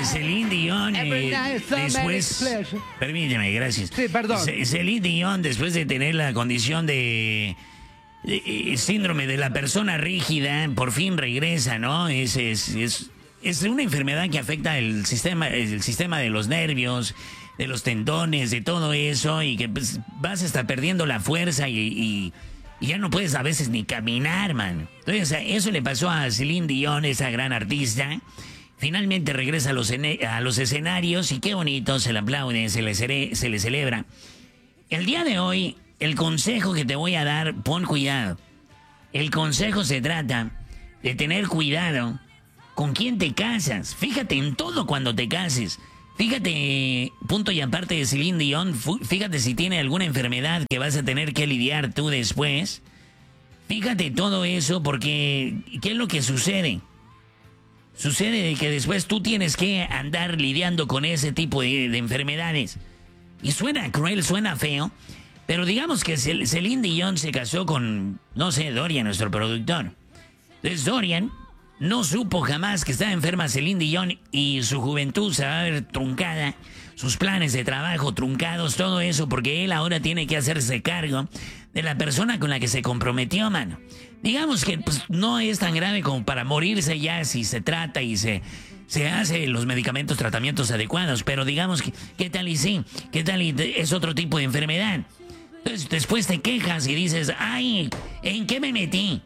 Celine Dion, después... Permíteme, gracias. Sí, perdón. Celine Dion, después de tener la condición de síndrome de la persona rígida, por fin regresa, ¿no? Es una enfermedad que afecta el sistema de los nervios, de los tendones, de todo eso, y que pues, vas a estar perdiendo la fuerza y ya no puedes a veces ni caminar, man. Entonces, o sea, eso le pasó a Celine Dion, esa gran artista. Finalmente regresa a los escenarios y qué bonito, se le aplaude, se le celebra. El día de hoy, el consejo que te voy a dar, pon cuidado. El consejo se trata de tener cuidado con quién te casas. Fíjate en todo cuando te cases. Fíjate, punto y aparte de Celine Dion, fíjate si tiene alguna enfermedad que vas a tener que lidiar tú después. Fíjate todo eso porque, ¿qué es lo que sucede? Sucede de que después tú tienes que andar lidiando con ese tipo de enfermedades. Y suena cruel, suena feo, pero digamos que Celine Dion se casó con, no sé, Dorian, nuestro productor. Entonces Dorian no supo jamás que estaba enferma Celine Dion y su juventud se va a ver truncada, sus planes de trabajo truncados, todo eso, porque él ahora tiene que hacerse cargo de la persona con la que se comprometió, mano. Digamos que pues, no es tan grave como para morirse ya si se trata y se hace los medicamentos, tratamientos adecuados, pero digamos que, ¿qué tal y sí? ¿Qué tal y es otro tipo de enfermedad? Entonces después te quejas y dices, ay, ¿en qué me metí?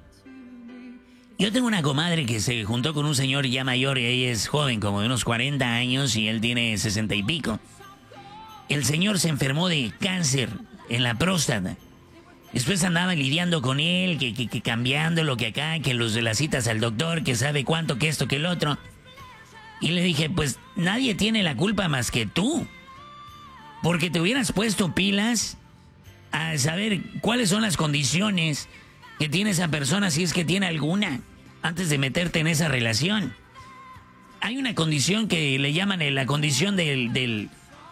Yo tengo una comadre que se juntó con un señor ya mayor y ella es joven, como de unos 40 años y él tiene 60 y pico. El señor se enfermó de cáncer en la próstata. Después andaba lidiando con él, que cambiando lo que acá, que los de las citas al doctor, que sabe cuánto, que esto, que el otro. Y le dije, pues nadie tiene la culpa más que tú. Porque te hubieras puesto pilas a saber cuáles son las condiciones que tiene esa persona, si es que tiene alguna, antes de meterte en esa relación. Hay una condición que le llaman la condición de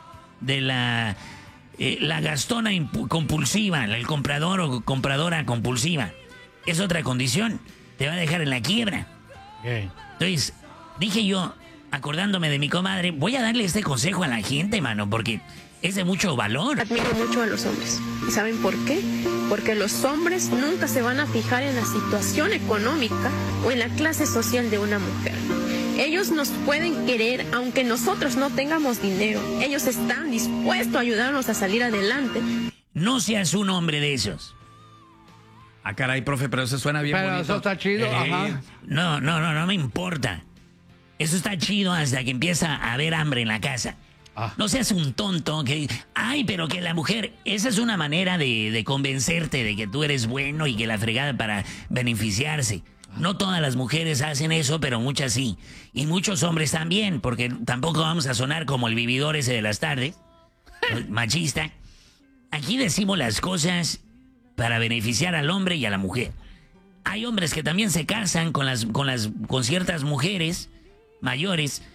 la gastona compulsiva, el comprador o compradora compulsiva. Es otra condición, te va a dejar en la quiebra. Okay. Entonces, dije yo, acordándome de mi comadre, voy a darle este consejo a la gente, mano, porque es de mucho valor. Admiro mucho a los hombres. ¿Y saben por qué? Porque los hombres nunca se van a fijar en la situación económica o en la clase social de una mujer. Ellos nos pueden querer aunque nosotros no tengamos dinero. Ellos están dispuestos a ayudarnos a salir adelante. No seas un hombre de esos. Ah, caray, profe, pero eso suena bien pero bonito. eso está chido, ajá. No me importa. Eso está chido hasta que empieza a haber hambre en la casa. No seas un tonto que... Ay, pero que la mujer... Esa es una manera de convencerte de que tú eres bueno y que la fregada para beneficiarse. No todas las mujeres hacen eso, pero muchas sí. Y muchos hombres también, porque tampoco vamos a sonar como el vividor ese de las tardes, machista. Aquí decimos las cosas para beneficiar al hombre y a la mujer. Hay hombres que también se casan con ciertas mujeres mayores,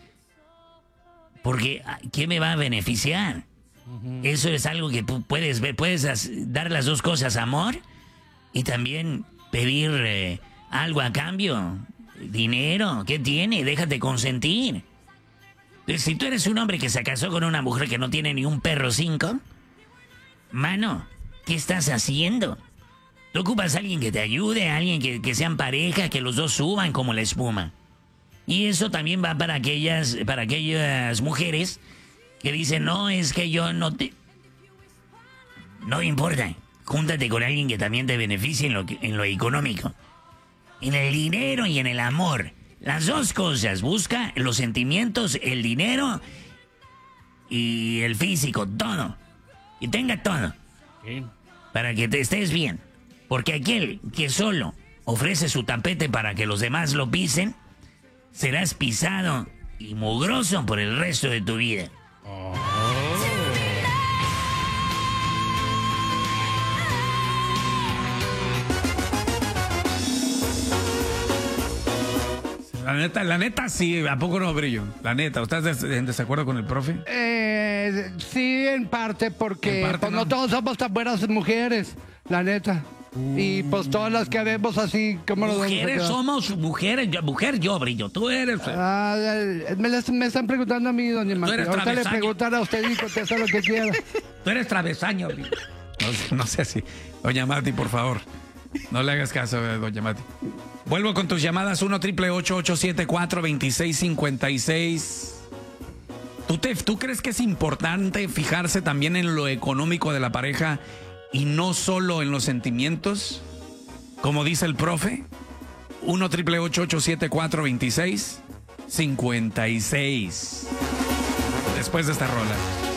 porque ¿qué me va a beneficiar? Eso es algo que puedes ver, puedes dar las dos cosas, amor y también pedir algo a cambio, dinero. ¿Qué tiene? Déjate consentir. Si tú eres un hombre que se casó con una mujer que no tiene ni un perro 5, mano, ¿qué estás haciendo? Tú ocupas a alguien que te ayude, a alguien que sean pareja, que los dos suban como la espuma. Y eso también va para aquellas mujeres que dicen, no, es que yo no te... No importa, júntate con alguien que también te beneficie en lo económico. En el dinero y en el amor. Las dos cosas, busca los sentimientos, el dinero y el físico, todo. Y tenga todo. Sí. Para que te estés bien. Porque aquel que solo ofrece su tapete para que los demás lo pisen, serás pisado y mugroso por el resto de tu vida. La neta sí, ¿a poco no, Brillo? La neta, ¿estás en desacuerdo con el profe? Sí, en parte, porque En parte, pues, no ¿no? todos somos tan buenas mujeres, la neta. Y pues todas las que vemos así, ¿cómo nos vamos a Mujeres quedar? somos mujeres. Yo, Brillo. Tú eres. Me están preguntando a mí, doña Mati. eres Ahorita le travesaño. preguntan a usted y contesta lo que quiera. Tú eres travesaño, Brillo. No sé así. Doña Mati, por favor. No le hagas caso, doña Mati. Vuelvo con tus llamadas 1-888-874-2656. ¿Tú crees que es importante fijarse también en lo económico de la pareja y no solo en los sentimientos? Como dice el profe, 1-888-874-2656. Después de esta rola.